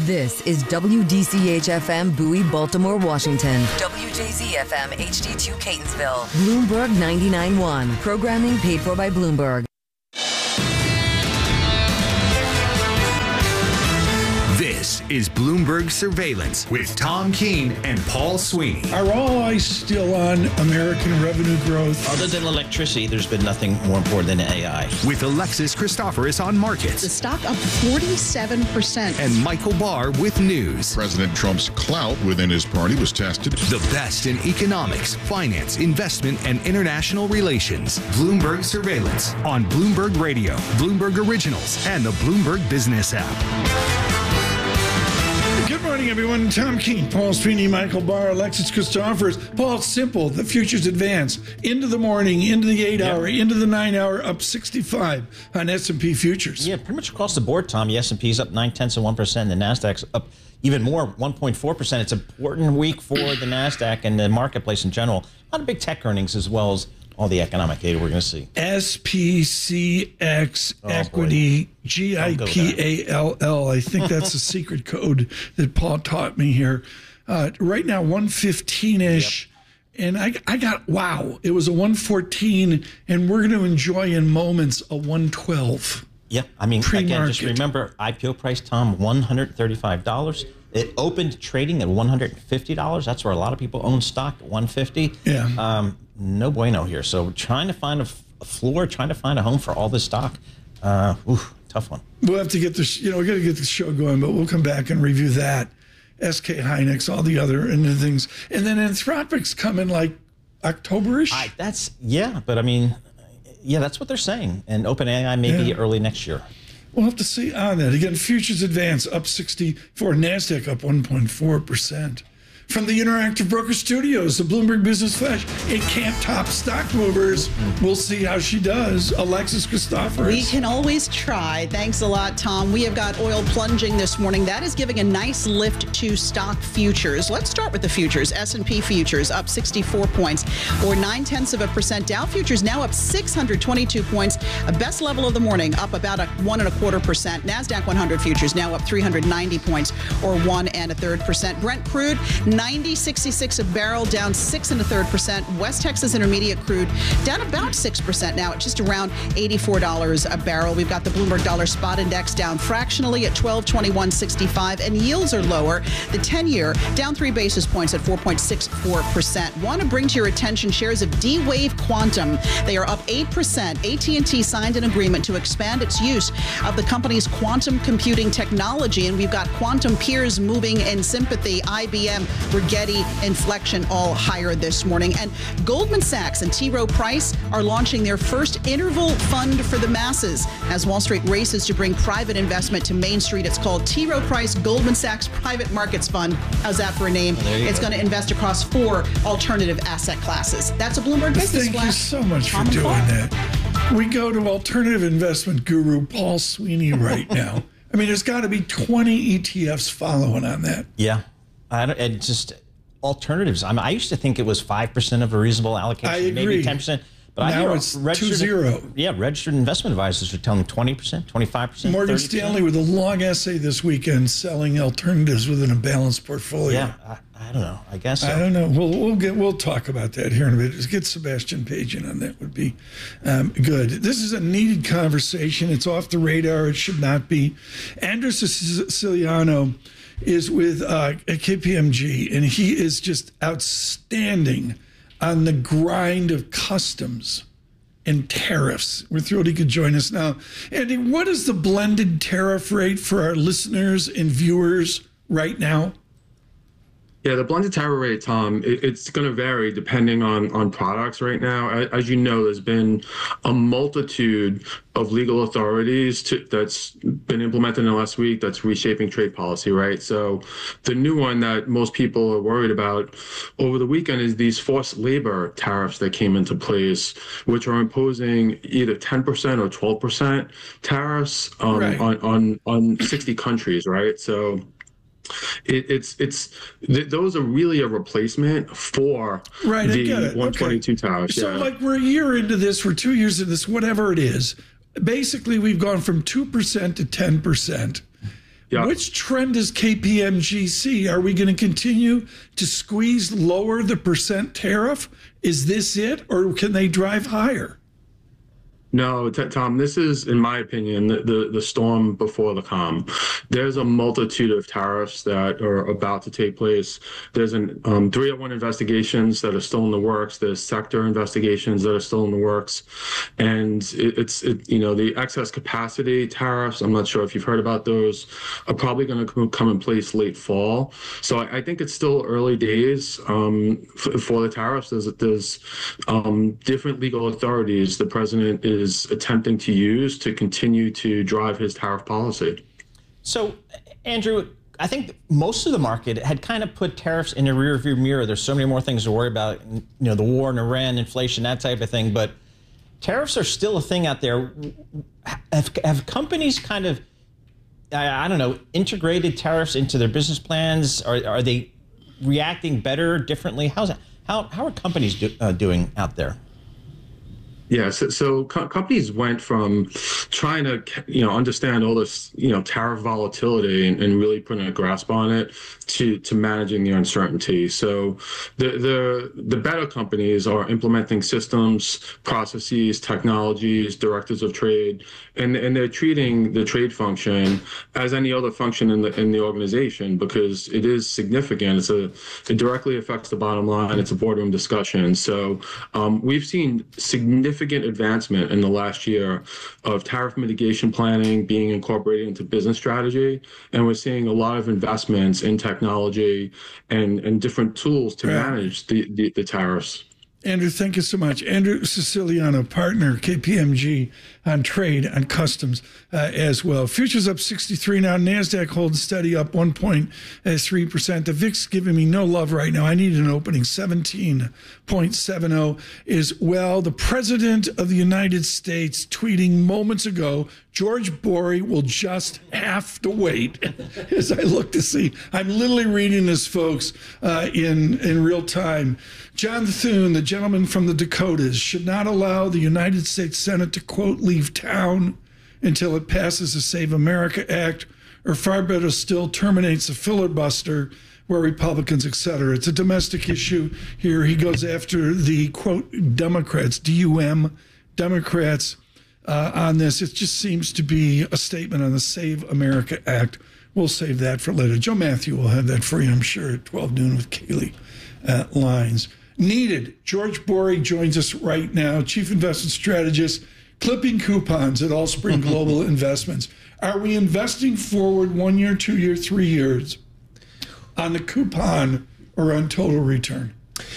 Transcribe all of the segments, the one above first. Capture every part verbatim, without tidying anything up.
This is W D C H F M Bowie, Baltimore, Washington. W J Z F M H D two Catonsville. Bloomberg ninety-nine point one. Programming paid for by Bloomberg. This is Bloomberg Surveillance with Tom Keene and Paul Sweeney. Are all eyes still on American revenue growth? Other than electricity, there's been nothing more important than A I. With Alexis Christoforous on markets. The stock up forty-seven percent. And Michael Barr with news. President Trump's clout within his party was tested. The best in economics, finance, investment, and international relations. Bloomberg Surveillance on Bloomberg Radio, Bloomberg Originals, and the Bloomberg Business app. Good morning, everyone. Tom Keene, Paul Sweeney, Michael Barr, Alexis Christoforous. Paul, it's simple. The futures advance into the morning, into the eight hour, yep. into the nine hour, up sixty-five on S and P futures. Yeah, pretty much across the board, Tom. The S and P's up nine tenths of one percent. The Nasdaq's up even more, one point four percent. It's an important week for the Nasdaq and the marketplace in general. A lot of big tech earnings as well as all the economic data we're going to see. S P C X oh, Equity, G I P A L L. I think that's a secret code that Paul taught me here. Uh, right now, one fifteen-ish. Yep. And I, I got, wow, it was a one fourteen, and we're going to enjoy in moments a one twelve. Yeah, I mean, Pre-market. Again, just remember, I P O price, Tom, one hundred thirty-five dollars. It opened trading at one hundred fifty dollars. That's where a lot of people own stock, at one hundred fifty dollars. Yeah. Um, no bueno here. So trying to find a, a floor, trying to find a home for all this stock. Uh, ooh, tough one. We'll have to get this, you know, we got to get the show going, but we'll come back and review that. S K Hynix, all the other and the things. And then Anthropic's coming like October-ish. I, that's, yeah, but I mean, yeah, that's what they're saying. And OpenAI may Yeah. be early next year. We'll have to see on that. Again, futures advance up sixty-four, NASDAQ up one point four percent. From the Interactive Broker Studios, the Bloomberg Business Flash, it can't top stock movers. We'll see how she does. Alexis Christoforous. We can always try. Thanks a lot, Tom. We have got oil plunging this morning. That is giving a nice lift to stock futures. Let's start with the futures. S and P futures up sixty-four points, or nine tenths of a percent. Dow futures now up six hundred twenty-two points. A best level of the morning, up about a one and a quarter percent. NASDAQ one hundred futures now up three hundred ninety points, or one and a third percent. Brent crude ninety sixty-six a barrel, down six and a third percent. West Texas Intermediate crude down about six percent now at just around eighty-four dollars a barrel. We've got the Bloomberg Dollar Spot Index down fractionally at twelve twenty-one sixty-five, and yields are lower. The ten-year down three basis points at four point six four percent. Want to bring to your attention shares of D-Wave Quantum. They are up eight percent. A T and T signed an agreement to expand its use of the company's quantum computing technology, and we've got quantum peers moving in sympathy. I B M, Rigetti, Inflection all higher this morning. And Goldman Sachs and T. Rowe Price are launching their first interval fund for the masses as Wall Street races to bring private investment to Main Street. It's called T. Rowe Price Goldman Sachs Private Markets Fund. How's that for a name? It's going to invest across four alternative asset classes. That's a Bloomberg Business Thank Flash. you so much for Tom doing Clark. that. We go to alternative investment guru Paul Sweeney right now. I mean, there's got to be twenty E T Fs following on that. Yeah. I don't, and just alternatives. I mean, I used to think it was five percent of a reasonable allocation, I agree. maybe ten percent. But Now I hear it's registered, two zero. Yeah, registered investment advisors are telling twenty percent, twenty-five percent. Morgan thirty percent. Stanley with a long essay this weekend selling alternatives within a balanced portfolio. Yeah, I, I don't know. I guess so. I don't know. We'll we'll get we'll talk about that here in a bit. Just get Sebastian Page in on that would be um, good. This is a needed conversation. It's off the radar. It should not be. Andres Siciliano is with uh, K P M G, and he is just outstanding on the grind of customs and tariffs. We're thrilled he could join us now. Andy, what is the blended tariff rate for our listeners and viewers right now? Yeah, the blended tariff rate, Tom, it, it's going to vary depending on, on products right now. As you know, there's been a multitude of legal authorities to, that's been implemented in the last week that's reshaping trade policy, right? So the new one that most people are worried about over the weekend is these forced labor tariffs that came into place, which are imposing either ten percent or twelve percent tariffs um, right. on, on, on sixty countries, right? So It, it's it's th- those are really a replacement for right, the one twenty-two okay. tariffs. So yeah. like we're a year into this, we're two years into this, whatever it is. Basically, we've gone from two percent to ten percent. Yeah. Which trend does K P M G see? Are we going to continue to squeeze lower the percent tariff? Is this it, or can they drive higher? No, t- Tom, this is, in my opinion, the, the, the storm before the calm. There's a multitude of tariffs that are about to take place. There's an um, three oh one investigations that are still in the works. There's sector investigations that are still in the works. And it, it's, it, you know, the excess capacity tariffs, I'm not sure if you've heard about those, are probably going to come in place late fall. So I, I think it's still early days um, f- for the tariffs. There's, there's um, different legal authorities the president is is attempting to use to continue to drive his tariff policy. So, Andrew, I think most of the market had kind of put tariffs in the rearview mirror. There's so many more things to worry about, you know, the war in Iran, inflation, that type of thing. But tariffs are still a thing out there. Have, have companies kind of, I, I don't know, integrated tariffs into their business plans? Are, are they reacting better, differently? How's that, how, how are companies do, uh, doing out there? Yeah, so, so co- companies went from trying to, you know, understand all this, you know, tariff volatility and, and really putting a grasp on it to to managing the uncertainty. So the the the better companies are implementing systems, processes, technologies, directives of trade, and and they're treating the trade function as any other function in the in the organization because it is significant. It's a it directly affects the bottom line. It's a boardroom discussion. So um, we've seen significant significant advancement in the last year of tariff mitigation planning being incorporated into business strategy. And we're seeing a lot of investments in technology and, and different tools to right. manage the, the, the tariffs. Andrew, thank you so much. Andrew Siciliano, partner, K P M G on trade, on customs uh, as well. Futures up sixty-three now. NASDAQ holds steady up one point three percent. The V I X giving me no love right now. I need an opening seventeen point seven oh as well. The President of the United States tweeting moments ago, George Borey will just have to wait as I look to see. I'm literally reading this, folks, uh, in, in real time. John Thune, the gentleman from the Dakotas, should not allow the United States Senate to, quote, leave town until it passes the Save America Act, or far better still, terminates the filibuster where Republicans, et cetera. It's a domestic issue here. He goes after the, quote, Democrats, D U M, Democrats, uh, on this. It just seems to be a statement on the Save America Act. We'll save that for later. Joe Matthew will have that for you, I'm sure, at twelve noon with Kaylee uh, Lines. Needed. George Borey joins us right now, Chief Investment Strategist, clipping coupons at Allspring Global Investments. Are we investing forward one year, two year, three years on the coupon or on total return?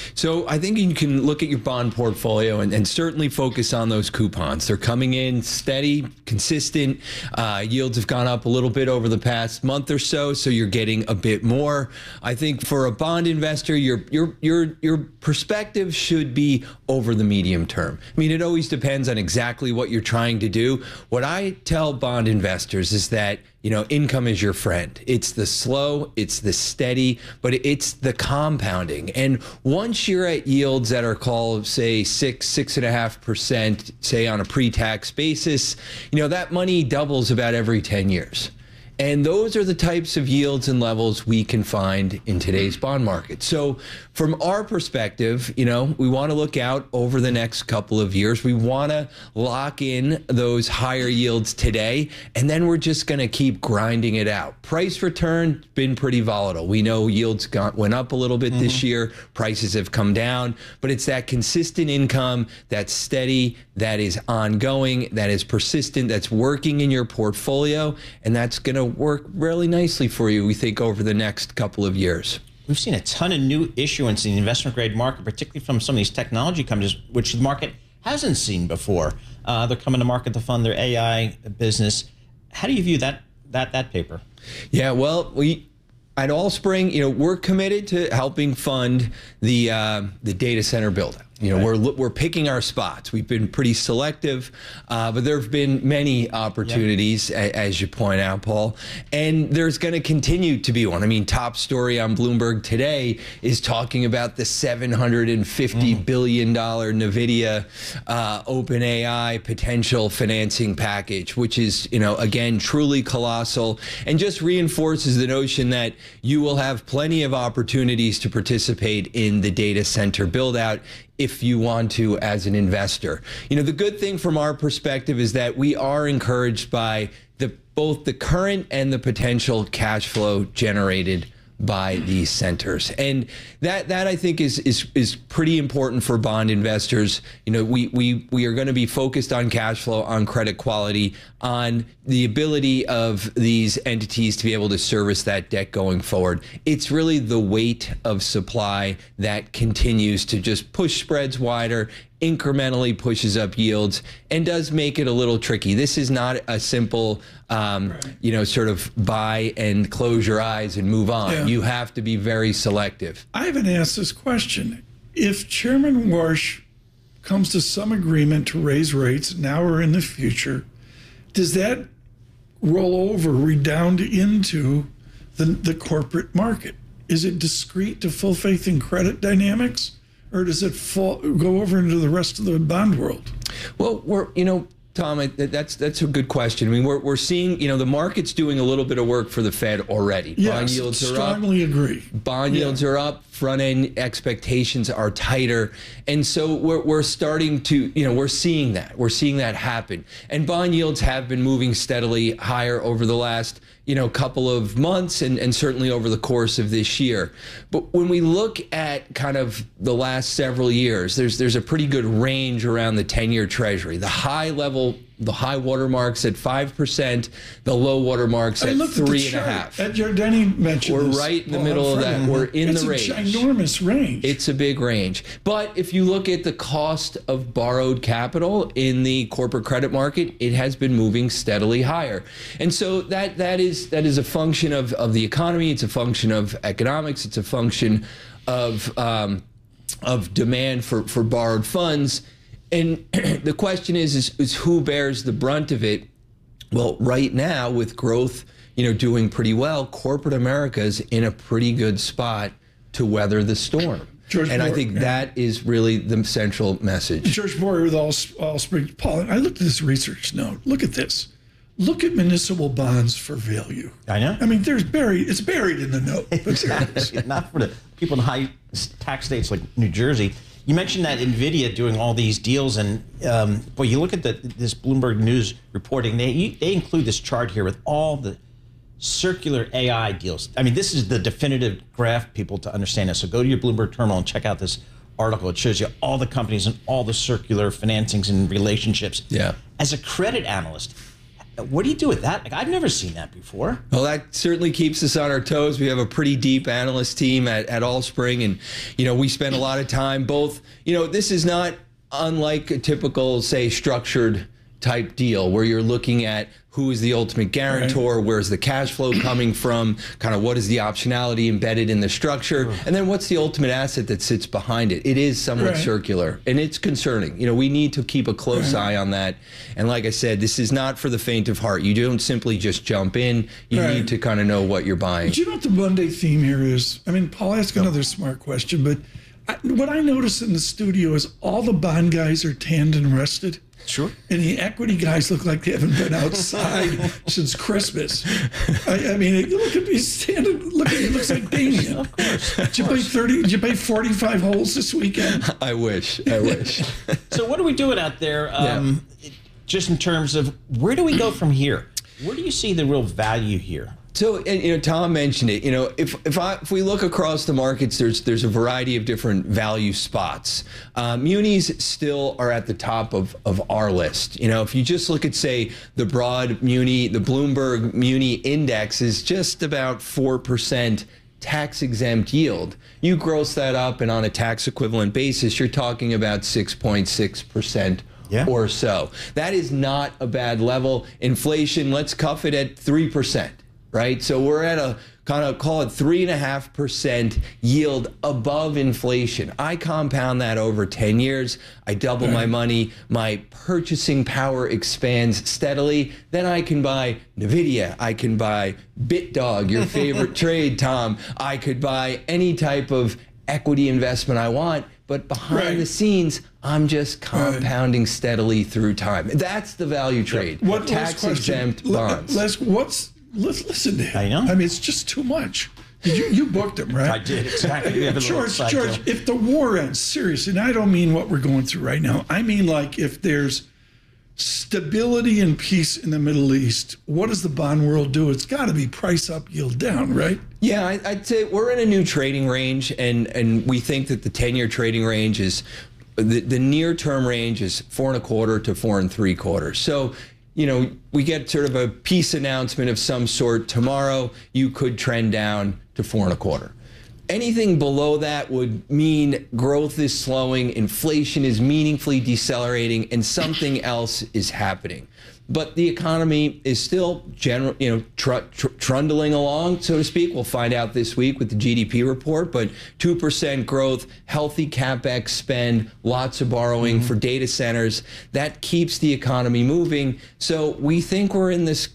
So I think you can look at your bond portfolio and, and certainly focus on those coupons. They're coming in steady, consistent. Uh, yields have gone up a little bit over the past month or so, so you're getting a bit more. I think for a bond investor, your your your your perspective should be over the medium term. I mean, it always depends on exactly what you're trying to do. What I tell bond investors is that, you know, income is your friend. It's the slow, it's the steady, but it's the compounding. And once you're at yields that are called, say, six, six and a half percent, say on a pre-tax basis, you know, that money doubles about every ten years. And those are the types of yields and levels we can find in today's bond market. So from our perspective, you know, we want to look out over the next couple of years. We want to lock in those higher yields today, and then we're just going to keep grinding it out. Price return been pretty volatile. We know yields got, went up a little bit mm-hmm. this year. Prices have come down, but it's that consistent income that's steady, that is ongoing, that is persistent, that's working in your portfolio, and that's going to work really nicely for you, we think, over the next couple of years. We've seen a ton of new issuance in the investment grade market, particularly from some of these technology companies, which the market hasn't seen before. Uh, they're coming to market to fund their A I business. How do you view that that that paper? Yeah, well, we at Allspring, you know, we're committed to helping fund the uh, the data center build out. You know, right. we're we're picking our spots. We've been pretty selective, uh, but there have been many opportunities, yep. a, as you point out, Paul. And there's going to continue to be one. I mean, top story on Bloomberg today is talking about the seven hundred fifty mm. billion dollars NVIDIA uh, OpenAI potential financing package, which is, you know, again, truly colossal, and just reinforces the notion that you will have plenty of opportunities to participate in the data center build out if you want to as an investor. You know, the good thing from our perspective is that we are encouraged by the both the current and the potential cash flow generated by these centers. And that that I think is is is pretty important for bond investors. You know, we we we are going to be focused on cash flow, on credit quality, on the ability of these entities to be able to service that debt going forward. It's really the weight of supply that continues to just push spreads wider, incrementally pushes up yields, and does make it a little tricky. This is not a simple, um, right. you know, sort of buy and close your eyes and move on. Yeah. You have to be very selective. I haven't asked this question. If Chairman Warsh comes to some agreement to raise rates now or in the future, does that roll over, redound into the, the corporate market? Is it discrete to full faith and credit dynamics? Or does it fall, go over into the rest of the bond world? Well, we're, you know, Tom, that's that's a good question. I mean, we're we're seeing, you know, the market's doing a little bit of work for the Fed already. Yes, bond yields are up. Strongly agree. Bond yeah. yields are up. Front end expectations are tighter, and so we're we're starting to, you know, we're seeing that. We're seeing that happen, and bond yields have been moving steadily higher over the last, you know, couple of months, and, and certainly over the course of this year. But when we look at kind of the last several years, there's there's a pretty good range around the ten-year Treasury. The high level, the high watermarks at five percent, the low watermarks at three and a half. At Giordani mentioned We're this. right in the Well, middle of that. We're in it's the range. It's a ginormous range. It's a big range. But if you look at the cost of borrowed capital in the corporate credit market, it has been moving steadily higher. And so that that is that is a function of, of the economy. It's a function of economics. It's a function of um, of demand for, for borrowed funds. And the question is, is, is who bears the brunt of it? Well, right now, with growth, you know, doing pretty well, corporate America is in a pretty good spot to weather the storm. George and Boyer, I think yeah. that is really the central message. George Boyer with All, All Springs. Paul, I looked at this research note. Look at this. Look at municipal bonds for value. I know. I mean, there's buried. It's buried in the note. But there it is. Not for the people in high tax states like New Jersey. You mentioned that NVIDIA doing all these deals, and um, boy, you look at the, this Bloomberg News reporting. They they include this chart here with all the circular A I deals. I mean, this is the definitive graph, people, to understand this. So go to your Bloomberg terminal and check out this article. It shows you all the companies and all the circular financings and relationships. Yeah. As a credit analyst, what do you do with that? Like, I've never seen that before. Well, that certainly keeps us on our toes. We have a pretty deep analyst team at, at Allspring, and, you know, we spend a lot of time both, you know, this is not unlike a typical, say, structured type deal where you're looking at who is the ultimate guarantor, right. Where's the cash flow coming from, kind of what is the optionality embedded in the structure, and then what's the ultimate asset that sits behind it. It is somewhat right. circular, and it's concerning. You know, we need to keep a close right. eye on that. And like I said, this is not for the faint of heart. You don't simply just jump in. You right. need to kind of know what you're buying. Do you know what the Monday theme here is? I mean, Paul, ask another smart question, but I, what I notice in the studio is all the bond guys are tanned and rested. Sure. And the equity guys look like they haven't been outside since Christmas. I, I mean, look at me standing. Look at me. It looks like Damien. Of course. Did you play thirty? Did you play forty-five holes this weekend? I wish. I wish. So what are we doing out there? Um, yeah. Just in terms of where do we go from here? Where do you see the real value here? So, and, you know, Tom mentioned it. You know, if if I if we look across the markets, there's there's a variety of different value spots. Uh, munis still are at the top of of our list. You know, if you just look at, say, the broad muni, the Bloomberg Muni Index is just about four percent tax exempt yield. You gross that up, and on a tax equivalent basis, you're talking about six point six percent. Yeah. Or so. That is not a bad level. Inflation, let's cuff it at three percent. right? So we're at a kind of, call it three and a half percent yield above inflation. I compound that over ten years. I double my money. My purchasing power expands steadily. Then I can buy NVIDIA. I can buy BitDog, your favorite trade, Tom. I could buy any type of equity investment I want. But behind right. the scenes, I'm just compounding right. steadily through time. That's the value trade. What, tax-exempt bonds. Les, what's, let's listen to him. I know. I mean, it's just too much. Did you, you booked him, right? I did, exactly. Uh, George, George, if the war ends, seriously, and I don't mean what we're going through right now. I mean, like, if there's stability and peace in the Middle East, what does the bond world do? It's got to be price up, yield down, right? Yeah, I, I'd say we're in a new trading range, and, and we think that the ten-year trading range is, the, the near-term range is four and a quarter to four and three quarters. So, you know, we get sort of a peace announcement of some sort tomorrow, you could trend down to four and a quarter. Anything below that would mean growth is slowing, inflation is meaningfully decelerating, and something else is happening. But the economy is still general, you know, tr- tr- trundling along, so to speak. We'll find out this week with the G D P report, but two percent growth, healthy CapEx spend, lots of borrowing mm-hmm. for data centers. That keeps the economy moving. So we think we're in this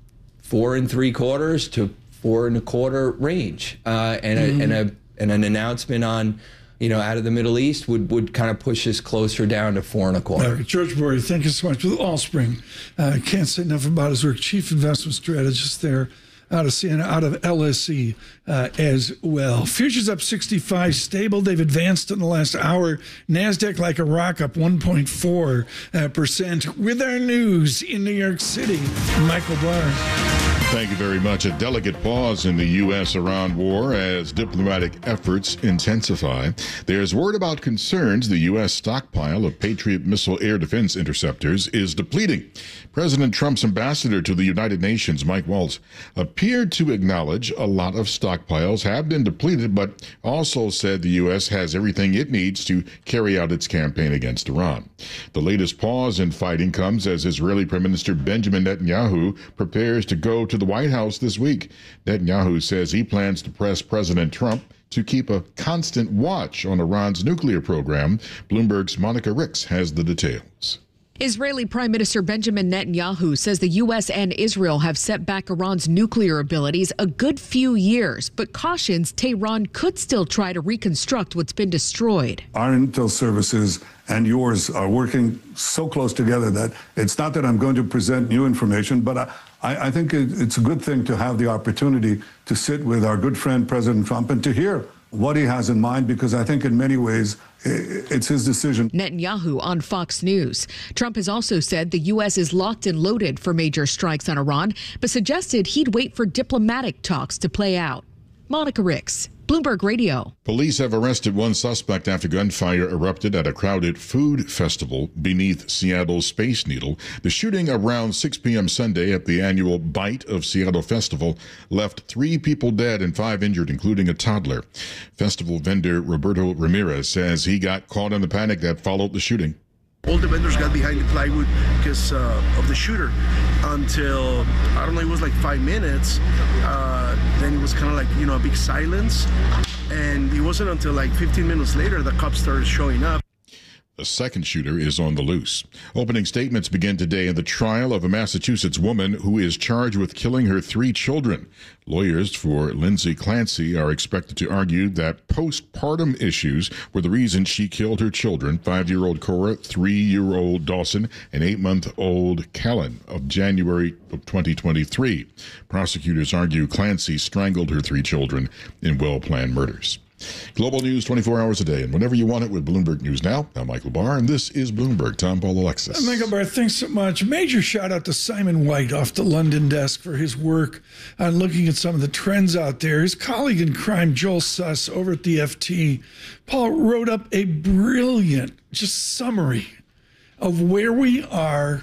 four and three quarters to four and a quarter range, uh, and, a, mm-hmm. and a and an announcement on, you know, out of the Middle East would, would kind of push us closer down to four and a quarter. Uh, George Bory, thank you so much. With Allspring, uh, can't say enough about his work. Chief investment strategist there out of Siena, out of L S E uh, as well. Futures up sixty-five, stable. They've advanced in the last hour. NASDAQ like a rock, up one point four percent. With our news in New York City, Michael Barr. Thank you very much. A delicate pause in the U S Iran war as diplomatic efforts intensify. There's word about concerns the U S stockpile of Patriot missile air defense interceptors is depleting. President Trump's ambassador to the United Nations, Mike Waltz, appeared to acknowledge a lot of stockpiles have been depleted, but also said the U S has everything it needs to carry out its campaign against Iran. The latest pause in fighting comes as Israeli Prime Minister Benjamin Netanyahu prepares to go to the White House this week. Netanyahu says he plans to press President Trump to keep a constant watch on Iran's nuclear program. Bloomberg's Monica Ricks has the details. Israeli Prime Minister Benjamin Netanyahu says the U S and Israel have set back Iran's nuclear abilities a good few years, but cautions Tehran could still try to reconstruct what's been destroyed. Our intel services and yours are working so close together that it's not that I'm going to present new information, but I, I think it's a good thing to have the opportunity to sit with our good friend President Trump and to hear what he has in mind, because I think in many ways it's his decision. Netanyahu on Fox News. Trump has also said the U S is locked and loaded for major strikes on Iran, but suggested he'd wait for diplomatic talks to play out. Monica Ricks, Bloomberg Radio. Police have arrested one suspect after gunfire erupted at a crowded food festival beneath Seattle's Space Needle. The shooting around six p.m. Sunday at the annual Bite of Seattle Festival left three people dead and five injured, including a toddler. Festival vendor Roberto Ramirez says he got caught in the panic that followed the shooting. All the vendors got behind the plywood because uh, of the shooter until, I don't know, it was like five minutes. Uh, then it was kind of like, you know, a big silence. And it wasn't until like fifteen minutes later the cops started showing up. The second shooter is on the loose. Opening statements begin today in the trial of a Massachusetts woman who is charged with killing her three children. Lawyers for Lindsay Clancy are expected to argue that postpartum issues were the reason she killed her children, five-year-old Cora, three-year-old Dawson, and eight-month-old Kellen, of January of twenty twenty-three. Prosecutors argue Clancy strangled her three children in well-planned murders. Global news twenty-four hours a day, and whenever you want it with Bloomberg News Now. I'm Michael Barr, and this is Bloomberg. Tom Paul Alexis. Michael Barr, thanks so much. Major shout out to Simon White off the London desk for his work on looking at some of the trends out there. His colleague in crime, Joel Suss, over at the F T, Paul, wrote up a brilliant just summary of where we are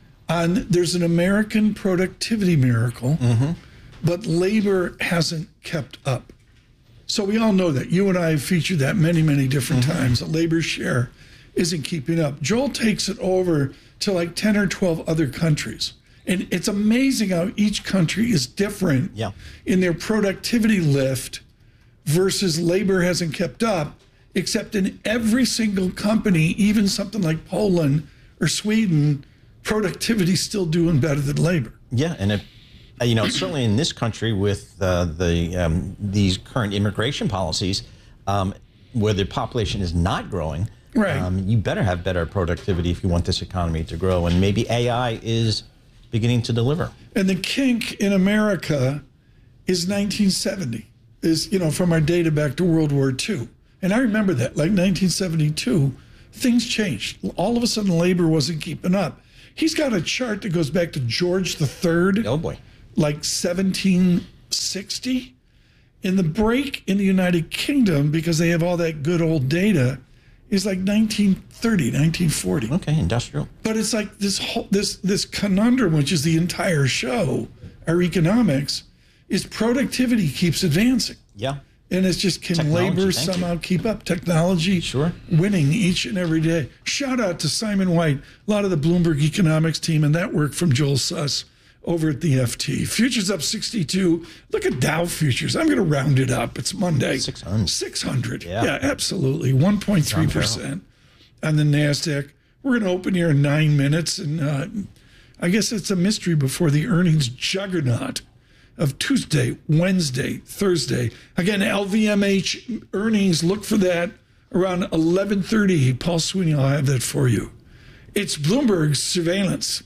on, there's an American productivity miracle, mm-hmm. but labor hasn't kept up. So we all know that. You and I have featured that many, many different mm-hmm. times. The labor share isn't keeping up. Joel takes it over to like ten or twelve other countries And it's amazing how each country is different yeah. in their productivity lift versus labor hasn't kept up, except in every single company, even something like Poland or Sweden, productivity's still doing better than labor. Yeah, and it, you know, certainly in this country with uh, the um, these current immigration policies, um, where the population is not growing, right. um, you better have better productivity if you want this economy to grow. And maybe A I is beginning to deliver. And the kink in America is nineteen seventy, is, you know, from our data back to World War Two. And I remember that, like nineteen seventy-two, things changed. All of a sudden, labor wasn't keeping up. He's got a chart that goes back to George the Third. Oh, boy. Like seventeen sixty. In the break in the United Kingdom, because they have all that good old data, is like nineteen thirty, nineteen forty. Okay, industrial. But it's like this whole this this conundrum, which is the entire show, our economics, is productivity keeps advancing. Yeah. And it's just, can Technology, labor thank somehow you. keep up? Technology Sure. winning each and every day. Shout out to Simon White, a lot of the Bloomberg economics team, and that work from Joel Suss over at the F T. Futures up sixty-two. Look at Dow futures. I'm going to round it up. It's Monday. six hundred. six hundred. Yeah. yeah, absolutely. one point three percent on the NASDAQ. We're going to open here in nine minutes. And uh, I guess it's a mystery before the earnings juggernaut of Tuesday, Wednesday, Thursday. Again, L V M H earnings, look for that around eleven thirty. Paul Sweeney, I'll have that for you. It's Bloomberg Surveillance.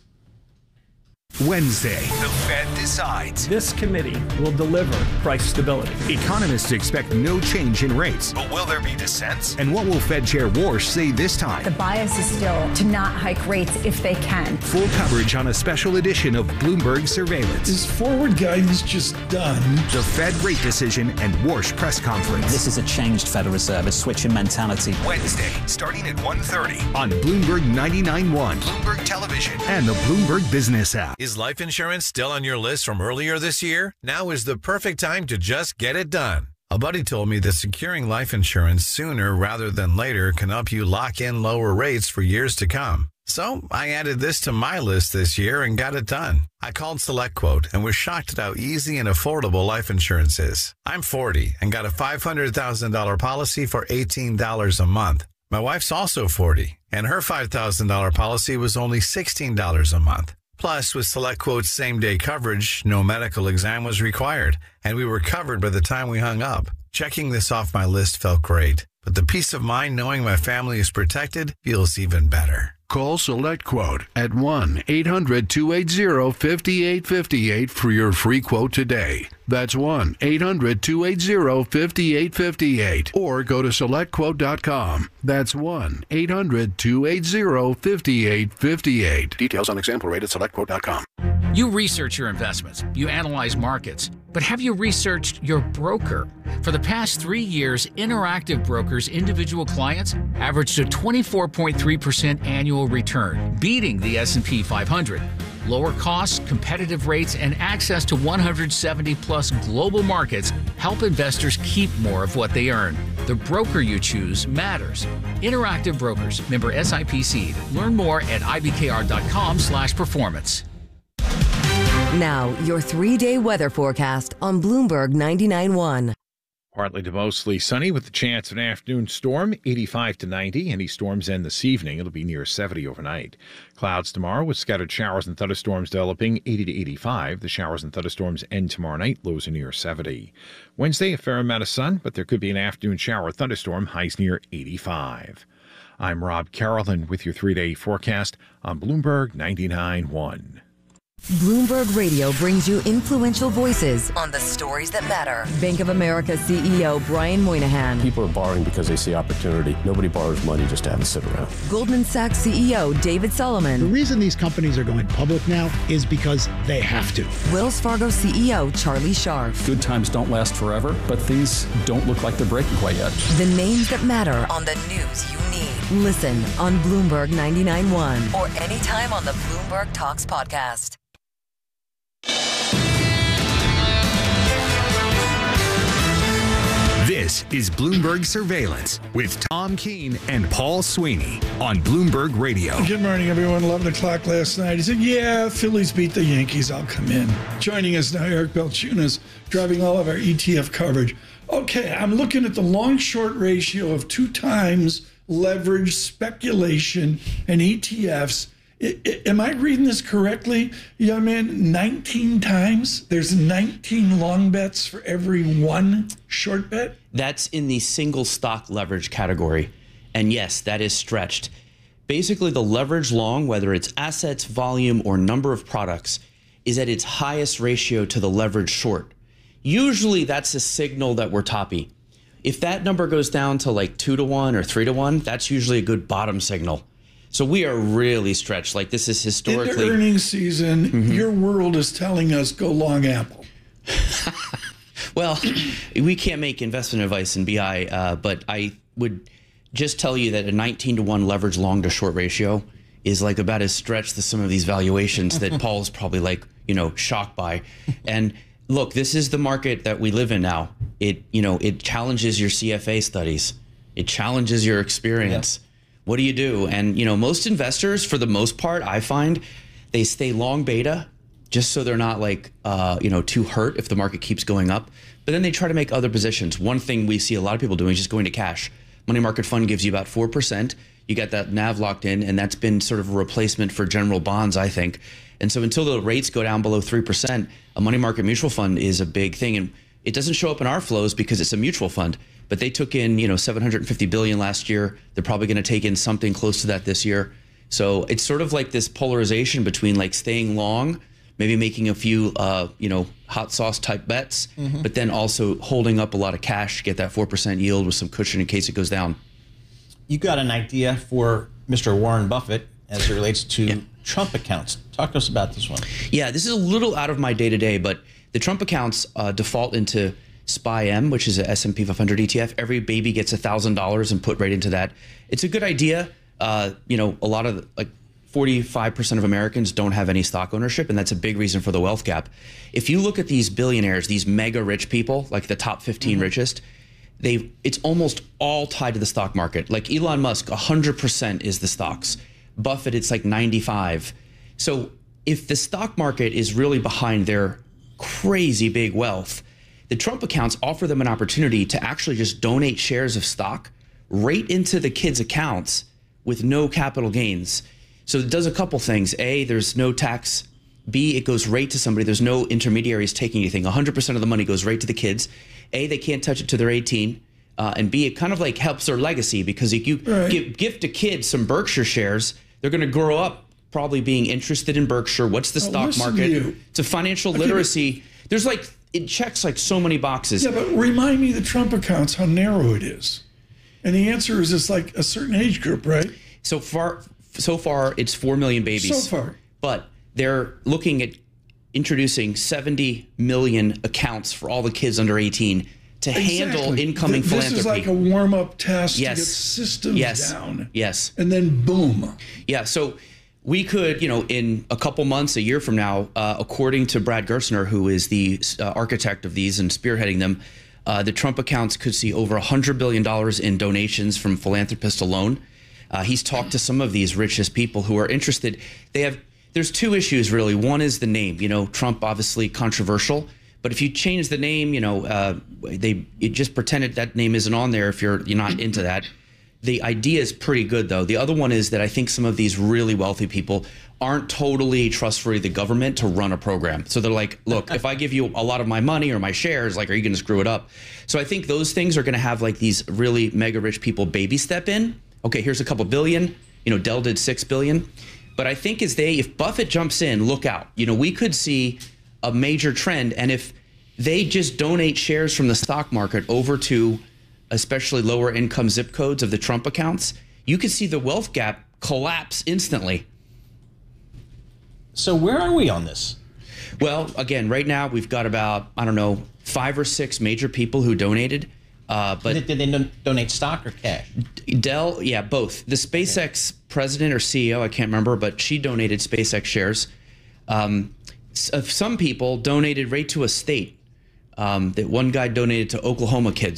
Wednesday, the Fed decides. This committee will deliver price stability. Economists expect no change in rates. But will there be dissents? And what will Fed Chair Warsh say this time? The bias is still to not hike rates if they can. Full coverage on a special edition of Bloomberg Surveillance. Is forward guidance just done? The Fed rate decision and Warsh press conference. This is a changed Federal Reserve, a switch in mentality. Wednesday, starting at one thirty on Bloomberg ninety-nine point one, Bloomberg Television, and the Bloomberg Business app. Is life insurance still on your list from earlier this year? Now is the perfect time to just get it done. A buddy told me that securing life insurance sooner rather than later can help you lock in lower rates for years to come. So I added this to my list this year and got it done. I called SelectQuote and was shocked at how easy and affordable life insurance is. I'm forty and got a five hundred thousand dollars policy for eighteen dollars a month. My wife's also forty, and her five thousand dollars policy was only sixteen dollars a month. Plus, with SelectQuote's same-day coverage, no medical exam was required, and we were covered by the time we hung up. Checking this off my list felt great, but the peace of mind knowing my family is protected feels even better. Call SelectQuote at one eight hundred two eight zero five eight five eight for your free quote today. That's one eight hundred two eight zero five eight five eight. Or go to select quote dot com. That's one eight hundred two eight zero five eight five eight. Details on example rate at select quote dot com. You research your investments. You analyze markets. But have you researched your broker? For the past three years, Interactive Brokers' individual clients averaged a twenty-four point three percent annual return, beating the S and P five hundred. Lower costs, competitive rates, and access to one hundred seventy plus global markets help investors keep more of what they earn. The broker you choose matters. Interactive Brokers, member S I P C. Learn more at I B K R dot com slash performance. Now, your three-day weather forecast on Bloomberg ninety-nine point one. Partly to mostly sunny with the chance of an afternoon storm, eighty-five to ninety. Any storms end this evening. It'll be near seventy overnight. Clouds tomorrow with scattered showers and thunderstorms developing, eighty to eighty-five. The showers and thunderstorms end tomorrow night. Lows are near seventy. Wednesday, a fair amount of sun, but there could be an afternoon shower or thunderstorm. Highs near eighty-five. I'm Rob Carrollton with your three-day forecast on Bloomberg ninety-nine point one. Bloomberg Radio brings you influential voices on the stories that matter. Bank of America C E O Brian Moynihan. People are borrowing because they see opportunity. Nobody borrows money just to have it sit around. Goldman Sachs C E O David Solomon. The reason these companies are going public now is because they have to. Wells Fargo C E O Charlie Scharf. Good times don't last forever, but things don't look like they're breaking quite yet. The names that matter on the news you need. Listen on Bloomberg ninety-nine point one or anytime on the Bloomberg Talks podcast. This is Bloomberg Surveillance with Tom Keene and Paul Sweeney on Bloomberg Radio. Good morning, everyone. eleven o'clock last night. He said, yeah, Phillies beat the Yankees. I'll come in. Joining us now, Eric Balchunas, driving all of our E T F coverage. Okay, I'm looking at the long-short ratio of two times leverage, speculation, and E T Fs. I, I, am I reading this correctly, young man? nineteen times? There's nineteen long bets for every one short bet? That's in the single stock leverage category. And yes, that is stretched. Basically, the leverage long, whether it's assets, volume, or number of products, is at its highest ratio to the leverage short. Usually that's a signal that we're toppy. If that number goes down to like two to one or three to one, that's usually a good bottom signal. So we are really stretched. Like this is historically. In the earnings season, mm-hmm. your world is telling us go long Apple. Well, we can't make investment advice in B I, uh, but I would just tell you that a nineteen to one leverage long to short ratio is like about as stretched as some of these valuations that Paul's probably like, you know, shocked by. And look, this is the market that we live in now. It, you know, it challenges your C F A studies. It challenges your experience. Yeah. What do you do? And, you know, most investors, for the most part, I find they stay long beta just so they're not like, uh, you know, too hurt if the market keeps going up. But then they try to make other positions. One thing we see a lot of people doing is just going to cash. Money market fund gives you about four percent. You got that N A V locked in, and that's been sort of a replacement for general bonds, I think. And so until the rates go down below three percent, a money market mutual fund is a big thing. And it doesn't show up in our flows because it's a mutual fund. But they took in, you know, seven hundred fifty billion dollars last year. They're probably going to take in something close to that this year. So it's sort of like this polarization between like staying long, maybe making a few, uh, you know, hot sauce type bets, mm-hmm. but then also holding up a lot of cash to get that four percent yield with some cushion in case it goes down. You got an idea for Mister Warren Buffett as it relates to yeah. Trump accounts. Talk to us about this one. Yeah, this is a little out of my day-to-day, but the Trump accounts uh, default into S P Y M, which is a S and P five hundred E T F. Every baby gets one thousand dollars and put right into that. It's a good idea. Uh, you know, a lot of, like, forty-five percent of Americans don't have any stock ownership, and that's a big reason for the wealth gap. If you look at these billionaires, these mega rich people, like the top fifteen mm-hmm. richest, they it's almost all tied to the stock market. Like Elon Musk, one hundred percent is the stocks. Buffett, it's like ninety-five. So if the stock market is really behind their crazy big wealth, the Trump accounts offer them an opportunity to actually just donate shares of stock right into the kids' accounts with no capital gains. So it does a couple things. A, there's no tax. B, it goes right to somebody. There's no intermediaries taking anything. one hundred percent of the money goes right to the kids. A, they can't touch it till they're eighteen. Uh, and B, it kind of like helps their legacy because if you right. give, gift a kid some Berkshire shares, they're going to grow up probably being interested in Berkshire. What's the oh, stock market? It's a financial okay, literacy. But, there's like, it checks like so many boxes. Yeah, but remind me the Trump accounts, how narrow it is. And the answer is it's like a certain age group, right? So far, so far it's four million babies. So far. But they're looking at introducing seventy million accounts for all the kids under eighteen to exactly. handle incoming Th- philanthropy. This is like a warm-up test yes. to get systems yes. down. Yes. And then boom. Yeah, so we could, you know, in a couple months, a year from now, uh, according to Brad Gerstner, who is the uh, architect of these and spearheading them, uh, the Trump accounts could see over one hundred billion dollars in donations from philanthropists alone. Uh, he's talked to some of these richest people who are interested. They have, there's two issues really. One is the name. You know, Trump obviously controversial, but if you change the name, you know, uh, they it just pretended that name isn't on there if you're you're not into that. The idea is pretty good, though. The other one is that I think some of these really wealthy people aren't totally trustworthy of the government to run a program. So they're like, look, if I give you a lot of my money or my shares, like, are you going to screw it up? So I think those things are going to have like these really mega rich people baby step in. Okay, here's a couple billion. You know, Dell did six billion. But I think as they, if Buffett jumps in, look out. You know, we could see a major trend. And if they just donate shares from the stock market over to especially lower income zip codes of the Trump accounts, you could see the wealth gap collapse instantly. So where are we on this? Well, again, right now we've got about, I don't know, five or six major people who donated. Uh, but did, did they don- donate stock or cash? Dell, yeah, both. The SpaceX president or C E O, I can't remember, but she donated SpaceX shares. Um, some people donated right to a state. Um, that one guy donated to Oklahoma kids.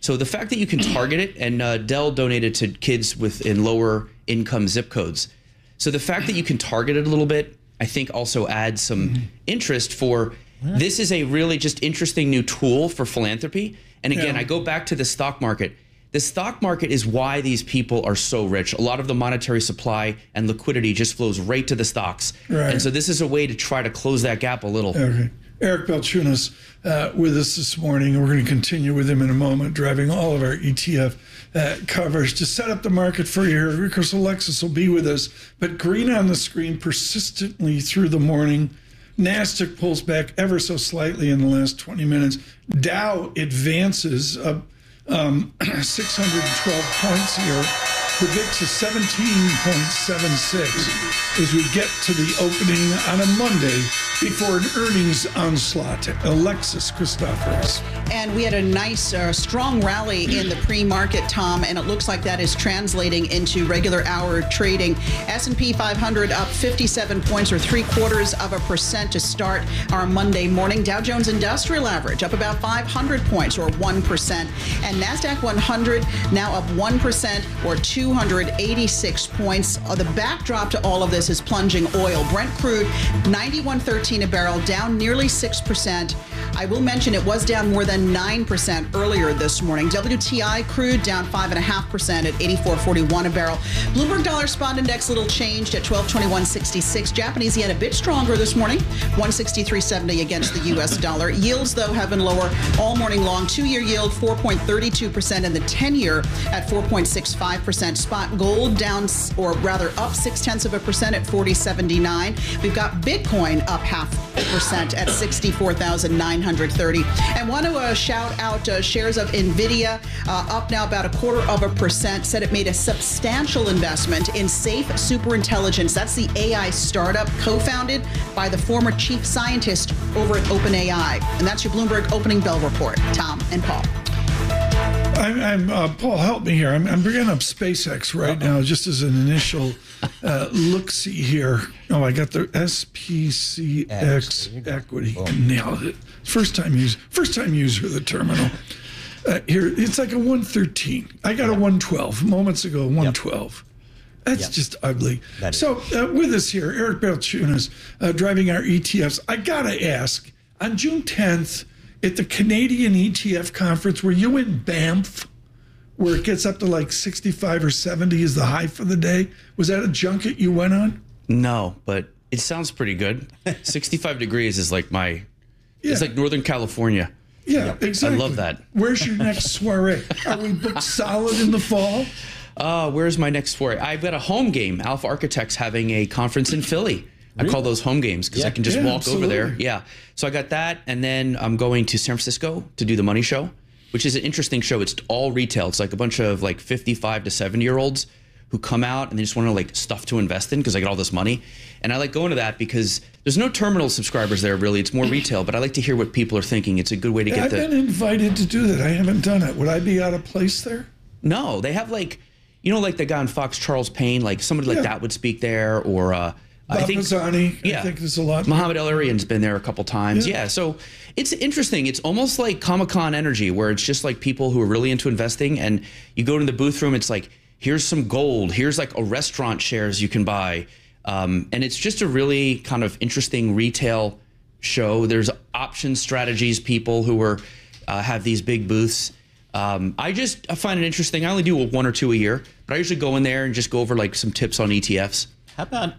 So the fact that you can target it, and uh, Dell donated to kids within lower income zip codes. So the fact that you can target it a little bit, I think also adds some mm-hmm. interest for, yeah. this is a really just interesting new tool for philanthropy. And again, yeah. I go back to the stock market. The stock market is why these people are so rich. A lot of the monetary supply and liquidity just flows right to the stocks. Right. And so this is a way to try to close that gap a little. Okay. Eric Balchunas uh, with us this morning. We're going to continue with him in a moment, driving all of our E T F uh, coverage to set up the market for you. Of course, Alexis will be with us, but green on the screen persistently through the morning. NASDAQ pulls back ever so slightly in the last twenty minutes. Dow advances up um, six hundred twelve points here. The V I X is seventeen point seven six as we get to the opening on a Monday before an earnings onslaught. Alexis Christoforous. And we had a nice, uh, strong rally in the pre-market, Tom, and it looks like that is translating into regular hour trading. S and P five hundred up fifty-seven points, or three quarters of a percent to start our Monday morning. Dow Jones Industrial Average up about five hundred points, or one percent. And NASDAQ one hundred now up one percent, or two hundred eighty-six points. Uh, the backdrop to all of this is plunging oil. Brent crude ninety-one thirteen a barrel, down nearly six percent. I will mention it was down more than nine percent earlier this morning. W T I crude down five point five percent at eighty-four forty-one a barrel. Bloomberg Dollar Spot Index little changed at twelve twenty-one sixty-six. Japanese yen a bit stronger this morning, one sixty-three seventy against the U S dollar. Yields, though, have been lower all morning long. Two-year yield four point three two percent, and the ten-year at four point six five percent. Spot gold down, or rather up six-tenths of a percent at forty seventy-nine. We've got Bitcoin up half percent at sixty-four thousand nine hundred thirty. And want to uh, shout out uh, shares of NVIDIA, uh, up now about a quarter of a percent. Said it made a substantial investment in Safe Superintelligence. That's the A I startup co-founded by the former chief scientist over at OpenAI. And that's your Bloomberg Opening Bell report. Tom and Paul. I'm, I'm uh, Paul, help me here. I'm, I'm bringing up SpaceX right Uh-oh. now, just as an initial uh, look-see here. Oh, I got the S P C X equity. Boom. Nailed it. First time user, first time user of the terminal. Uh, here, it's like a one thirteen. I got a one twelve moments ago. one twelve. Yep. That's yep. just ugly. So uh, with us here, Eric Balchunas, uh, driving our E T Fs. I gotta ask, on June tenth. At the Canadian E T F conference, were you in Banff, where it gets up to like sixty-five or seventy is the high for the day? Was that a junket you went on? No, but it sounds pretty good. sixty-five degrees is like my, yeah. It's like Northern California. Yeah, yep. Exactly. I love that. Where's your next soiree? Are we booked solid in the fall? Uh, where's my next soiree? I've got a home game. Alpha Architects having a conference in Philly. Really? I call those home games because yeah, I can just yeah, walk absolutely. over there. Yeah. So I got that. And then I'm going to San Francisco to do the Money Show, which is an interesting show. It's all retail. It's like a bunch of like fifty-five to seventy year olds who come out and they just want to like stuff to invest in because I get all this money. And I like going to that because there's no terminal subscribers there really. It's more retail, but I like to hear what people are thinking. It's a good way to get I've the... I've been invited to do that. I haven't done it. Would I be out of place there? No, they have like, you know, like the guy on Fox, Charles Payne, like somebody like yeah. that would speak there, or... uh Bob I think, Pisani, yeah. I think there's a lot. Muhammad El-Erian's been there a couple times. Yeah. yeah, so it's interesting. It's almost like Comic-Con energy, where it's just like people who are really into investing, and you go to the booth room, it's like, here's some gold. Here's like a restaurant shares you can buy. Um, and it's just a really kind of interesting retail show. There's option strategies people who are uh, have these big booths. Um, I just I find it interesting. I only do one or two a year, but I usually go in there and just go over like some tips on E T Fs. How about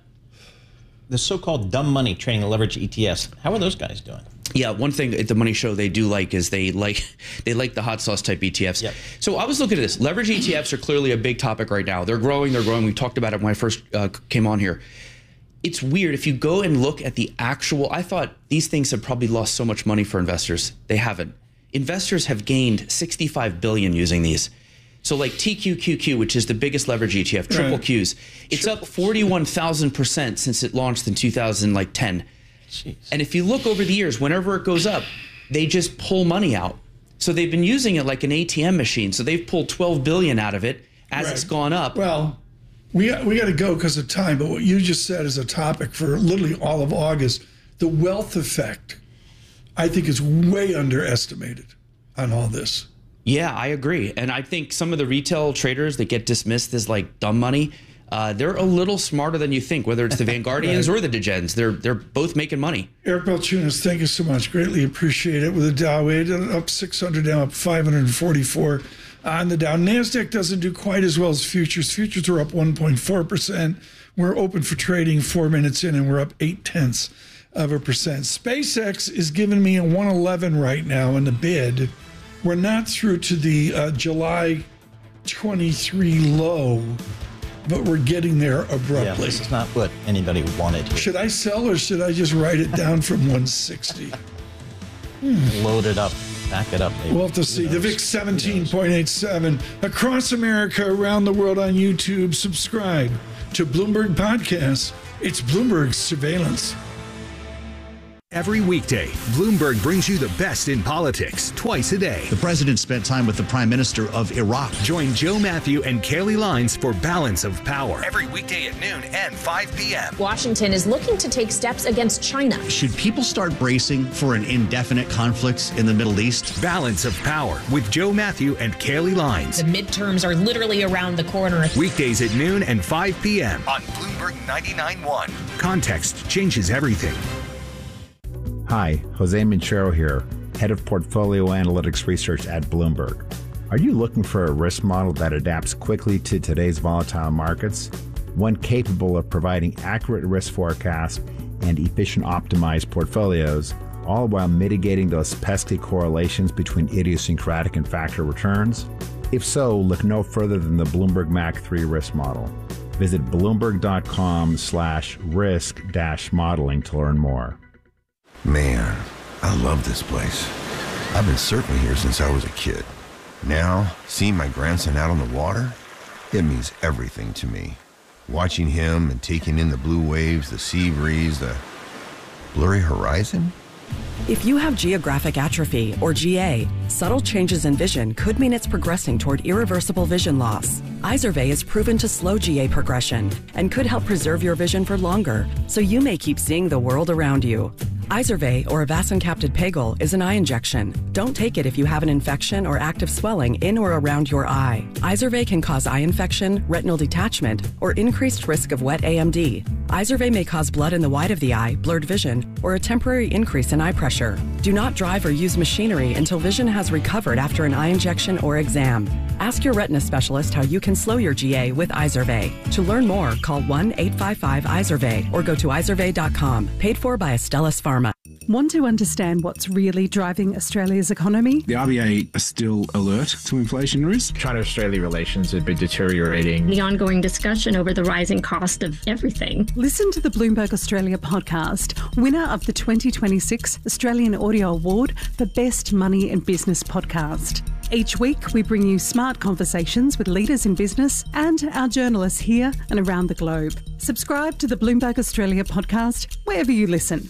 the so-called dumb money trading the leverage E T Fs? How are those guys doing? Yeah, one thing at the Money Show they do like is they like they like the hot sauce type E T Fs. Yep. So I was looking at this. Leverage E T Fs are clearly a big topic right now. They're growing. They're growing. We talked about it when I first uh, came on here. It's weird. If you go and look at the actual, I thought these things have probably lost so much money for investors. They haven't. Investors have gained sixty-five billion dollars using these. So like T Q Q Q, which is the biggest leverage E T F, triple right. Qs, it's triple up forty-one thousand percent since it launched in two thousand ten. Jeez. And if you look over the years, whenever it goes up, they just pull money out. So they've been using it like an A T M machine. So they've pulled twelve billion dollars out of it as right. it's gone up. Well, we got, we got to go because of time. But what you just said is a topic for literally all of August. The wealth effect, I think, is way underestimated on all this. Yeah, I agree. And I think some of the retail traders that get dismissed as like dumb money, uh, they're a little smarter than you think, whether it's the Vanguardians right. or the Degens. They're they're both making money. Eric Balchunas, thank you so much. Greatly appreciate it. With the Dow up six hundred, now up five hundred forty-four on the Dow. NASDAQ doesn't do quite as well as futures. Futures are up one point four percent. We're open for trading four minutes in, and we're up eight tenths of a percent. SpaceX is giving me a one eleven right now in the bid. We're not through to the uh, July twenty-three low, but we're getting there abruptly. Yeah, this is not what anybody wanted here. Should I sell or should I just write it down from one sixty? Hmm. Load it up, back it up. Maybe. We'll have to see. The V I X seventeen point eight seven. Across America, around the world on YouTube, subscribe to Bloomberg Podcasts. It's Bloomberg Surveillance. Every weekday, Bloomberg brings you the best in politics twice a day. The president spent time with the prime minister of Iraq. Join Joe Matthew and Kaylee Lines for Balance of Power. Every weekday at noon and five p.m. Washington is looking to take steps against China. Should people start bracing for an indefinite conflict in the Middle East? Balance of Power with Joe Matthew and Kaylee Lines. The midterms are literally around the corner. Weekdays at noon and five p.m. on Bloomberg ninety-nine point one. Context changes everything. Hi, Jose Minchero here, Head of Portfolio Analytics Research at Bloomberg. Are you looking for a risk model that adapts quickly to today's volatile markets? One capable of providing accurate risk forecasts and efficient optimized portfolios, all while mitigating those pesky correlations between idiosyncratic and factor returns? If so, look no further than the Bloomberg M A C three risk model. Visit bloomberg.com slash risk dash modeling to learn more. Man, I love this place. I've been surfing here since I was a kid. Now, seeing my grandson out on the water, it means everything to me. Watching him and taking in the blue waves, the sea breeze, the blurry horizon. If you have geographic atrophy, or G A, subtle changes in vision could mean it's progressing toward irreversible vision loss. Izervay is proven to slow G A progression and could help preserve your vision for longer, so you may keep seeing the world around you. Izervay, or avacincaptad pegol, is an eye injection. Don't take it if you have an infection or active swelling in or around your eye. Izervay can cause eye infection, retinal detachment, or increased risk of wet A M D. Izervay may cause blood in the white of the eye, blurred vision, or a temporary increase in eye pressure. Do not drive or use machinery until vision has recovered after an eye injection or exam. Ask your retina specialist how you can slow your G A with Izervay. To learn more, call one eight five five Izervay or go to izervay dot com. Paid for by Astellas Pharma. Want to understand what's really driving Australia's economy? The R B A are still alert to inflation risk. China-Australia relations have been deteriorating. The ongoing discussion over the rising cost of everything. Listen to the Bloomberg Australia podcast, winner of the twenty twenty-six Australian Audio Award for Best Money and Business Podcast. Each week, we bring you smart conversations with leaders in business and our journalists here and around the globe. Subscribe to the Bloomberg Australia podcast wherever you listen.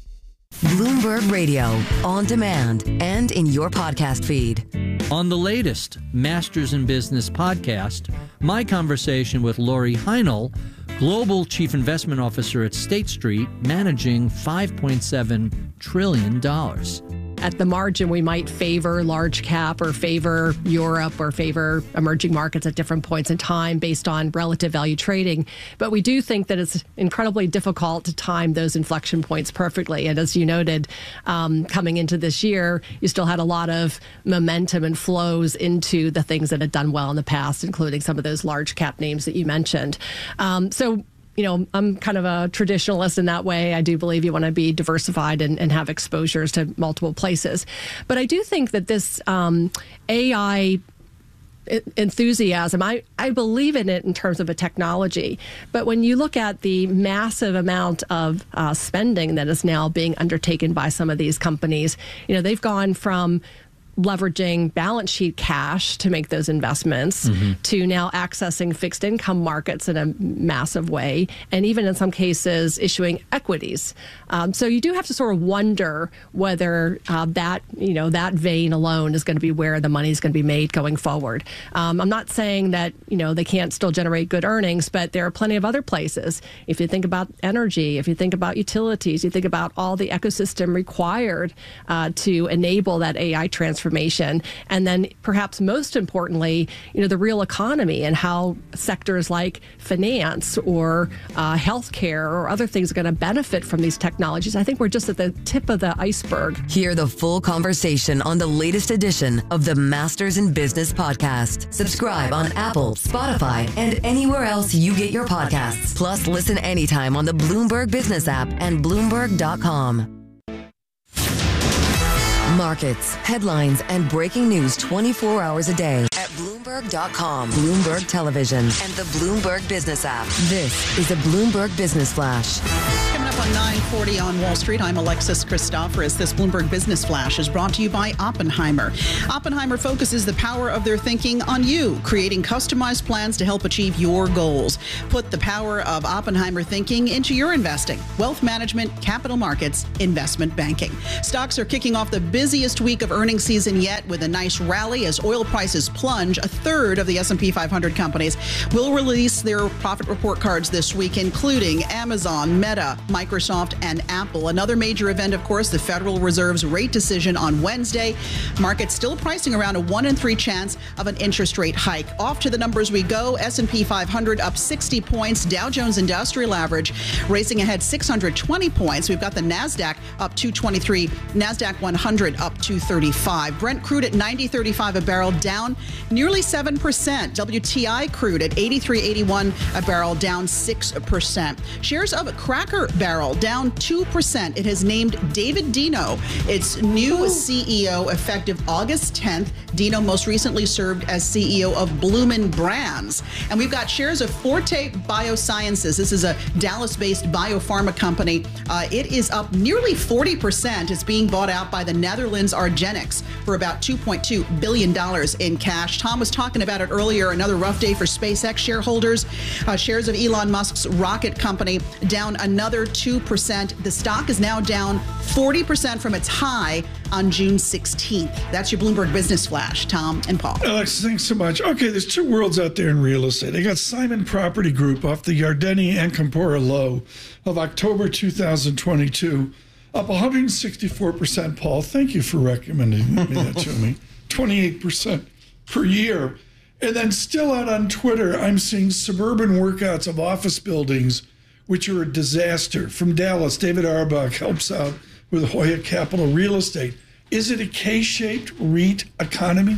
Bloomberg Radio, on demand and in your podcast feed. On the latest Masters in Business podcast, my conversation with Lori Heinel, Global Chief Investment Officer at State Street, managing five point seven trillion dollars. At the margin, we might favor large cap or favor Europe or favor emerging markets at different points in time based on relative value trading. But we do think that it's incredibly difficult to time those inflection points perfectly. And as you noted, um, coming into this year, you still had a lot of momentum and flows into the things that had done well in the past, including some of those large cap names that you mentioned. Um, so You know, I'm kind of a traditionalist in that way. I do believe you want to be diversified and, and have exposures to multiple places. But I do think that this um, A I enthusiasm, I, I believe in it in terms of a technology. But when you look at the massive amount of uh, spending that is now being undertaken by some of these companies, you know, they've gone from leveraging balance sheet cash to make those investments mm-hmm. to now accessing fixed income markets in a massive way, and even in some cases issuing equities. Um, so you do have to sort of wonder whether uh, that, you know, that vein alone is going to be where the money is going to be made going forward. Um, I'm not saying that, you know, they can't still generate good earnings, but there are plenty of other places. If you think about energy, if you think about utilities, you think about all the ecosystem required uh, to enable that A I transformation information. And then perhaps most importantly, you know, the real economy and how sectors like finance or uh, healthcare or other things are going to benefit from these technologies. I think we're just at the tip of the iceberg. Hear the full conversation on the latest edition of the Masters in Business podcast. Subscribe on Apple, Spotify, and anywhere else you get your podcasts. Plus, listen anytime on the Bloomberg Business app and Bloomberg dot com. Markets, headlines, and breaking news twenty-four hours a day at Bloomberg dot com, Bloomberg Television, and the Bloomberg Business app. This is a Bloomberg Business Flash. Coming up on nine forty on Wall Street, I'm Alexis Christoforous. This Bloomberg Business Flash is brought to you by Oppenheimer. Oppenheimer focuses the power of their thinking on you, creating customized plans to help achieve your goals. Put the power of Oppenheimer thinking into your investing, wealth management, capital markets, investment banking. Stocks are kicking off the busiest week of earnings season yet with a nice rally as oil prices plunge. A third of the S and P five hundred companies will release their profit report cards this week, including Amazon, Meta, Microsoft, and Apple. Another major event, of course, the Federal Reserve's rate decision on Wednesday. Markets still pricing around a one in three chance of an interest rate hike. Off to the numbers we go. S and P five hundred up sixty points. Dow Jones Industrial Average racing ahead six hundred twenty points. We've got the NASDAQ up two twenty-three. NASDAQ one hundred up two thirty-five. Brent crude at ninety thirty-five a barrel, down nearly seven percent. W T I crude at eighty-three eighty-one a barrel, down six percent. Shares of Cracker Barrel down two percent. It has named David Deno its new Ooh. C E O effective August tenth. Deno most recently served as C E O of Bloomin' Brands. And we've got shares of Forte Biosciences. This is a Dallas-based biopharma company. Uh, it is up nearly forty percent. It's being bought out by the Netherlands Argenix for about two point two billion dollars in cash. Tom was talking about it earlier. Another rough day for SpaceX shareholders. Uh, shares of Elon Musk's rocket company down another two percent. The stock is now down forty percent from its high on June sixteenth. That's your Bloomberg Business Flash. Tom and Paul. Alex, thanks so much. Okay, there's two worlds out there in real estate. They got Simon Property Group off the Yardeni and Campora low of October two thousand twenty-two. Up one hundred sixty-four percent, Paul. Thank you for recommending that to me. twenty-eight percent per year. And then still out on Twitter, I'm seeing suburban workouts of office buildings, which are a disaster. From Dallas, David Auerbach helps out with Hoya Capital Real Estate. Is it a K-shaped REIT economy?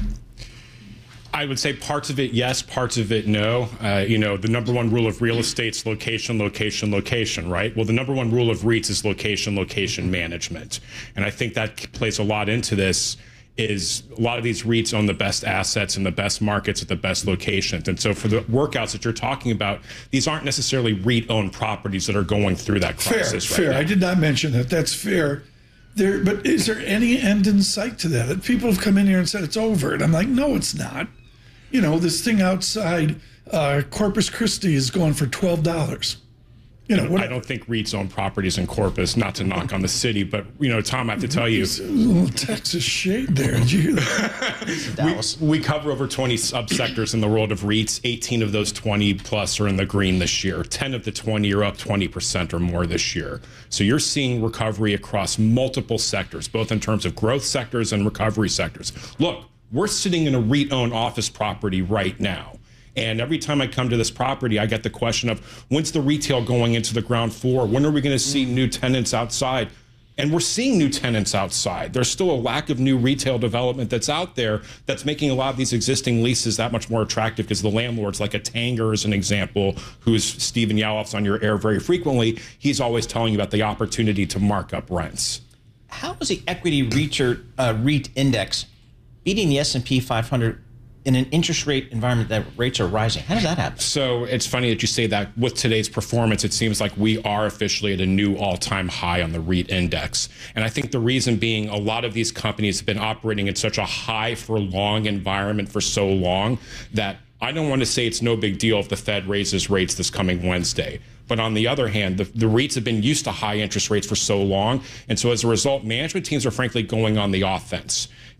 I would say parts of it, yes, parts of it, no. Uh, you know, the number one rule of real estate is location, location, location, right? Well, the number one rule of REITs is location, location management. And I think that plays a lot into this, is a lot of these REITs own the best assets and the best markets at the best locations. And so for the workouts that you're talking about, these aren't necessarily REIT-owned properties that are going through that crisis fair, right fair. now. I did not mention that. That's fair. There, but is there any end in sight to that? People have come in here and said it's over. And I'm like, no, it's not. You know, this thing outside uh, Corpus Christi is going for twelve dollars. You know, what, I don't think REITs own properties in Corpus, not to knock on the city, but, you know, Tom, I have to tell you. A little Texas shade there. Did you hear that? we, we cover over twenty subsectors in the world of REITs. eighteen of those twenty plus are in the green this year. ten of the twenty are up twenty percent or more this year. So you're seeing recovery across multiple sectors, both in terms of growth sectors and recovery sectors. Look, we're sitting in a REIT-owned office property right now. And every time I come to this property, I get the question of, when's the retail going into the ground floor? When are we going to see new tenants outside? And we're seeing new tenants outside. There's still a lack of new retail development that's out there that's making a lot of these existing leases that much more attractive, because the landlords, like a Tanger as an example, who's Stephen Yalof's on your air very frequently, he's always telling you about the opportunity to mark up rents. How is the equity REIT, uh, REIT index beating the S and P five hundred in an interest rate environment that rates are rising? How does that happen? So it's funny that you say that. With today's performance, it seems like we are officially at a new all-time high on the REIT index. And I think the reason being, a lot of these companies have been operating in such a high for long environment for so long that I don't want to say it's no big deal if the Fed raises rates this coming Wednesday. But on the other hand, the, the REITs have been used to high interest rates for so long. And so as a result, management teams are frankly going on the offense.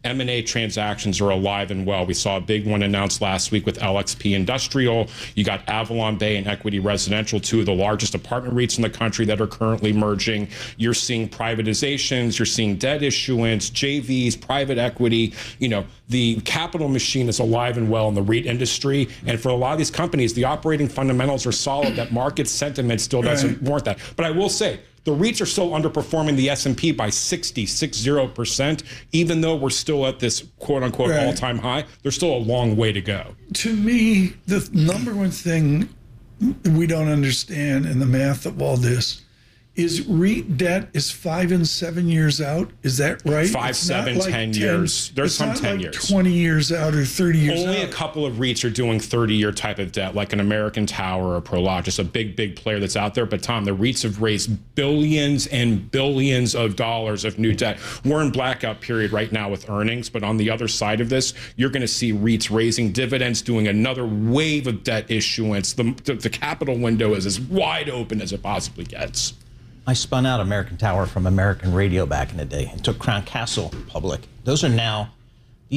M and A transactions are alive and well. We saw a big one announced last week with L X P Industrial. You got Avalon Bay and Equity Residential, two of the largest apartment REITs in the country that are currently merging. You're seeing privatizations, you're seeing debt issuance, J Vs, private equity. You know, the capital machine is alive and well in the REIT industry. And for a lot of these companies, the operating fundamentals are solid. That market sentiment still doesn't right. warrant that. But I will say, the REITs are still underperforming the S and P by sixty, sixty percent, even though we're still at this quote-unquote right. all-time high. There's still a long way to go. To me, the number one thing we don't understand in the math of all this is REIT debt is five and seven years out. Is that right? Five, it's seven, like ten, ten years. There's it's some not ten like years. twenty years out or thirty years Only out. a couple of REITs are doing thirty-year type of debt, like an American Tower or Prologis, a big, big player that's out there. But Tom, the REITs have raised billions and billions of dollars of new debt. We're in blackout period right now with earnings, but on the other side of this, you're going to see REITs raising dividends, doing another wave of debt issuance. The, the, the capital window is as wide open as it possibly gets. I spun out American Tower from American Radio back in the day and took Crown Castle public. Those are now